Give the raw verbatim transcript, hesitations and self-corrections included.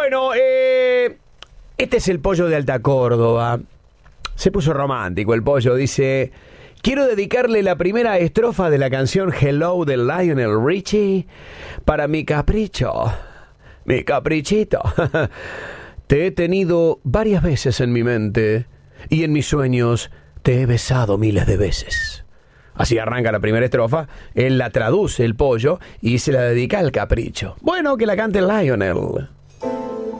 Bueno, eh, este es el Pollo de Alta Córdoba. Se puso romántico el Pollo, dice: quiero dedicarle la primera estrofa de la canción Hello de Lionel Richie para mi capricho, mi caprichito. Te he tenido varias veces en mi mente y en mis sueños te he besado miles de veces. Así arranca la primera estrofa, él la traduce el Pollo y se la dedica al capricho. Bueno, que la cante Lionel.